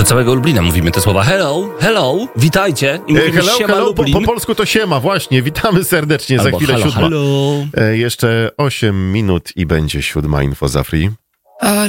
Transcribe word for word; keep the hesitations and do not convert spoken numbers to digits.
Do całego Lublina mówimy te słowa. Hello, hello, witajcie. I mówimy hello, siema hello, po, Lublin. po polsku to siema, właśnie. Witamy serdecznie, Albo za chwilę halo, siódma. halo. E, jeszcze osiem minut i będzie siódma info za free. A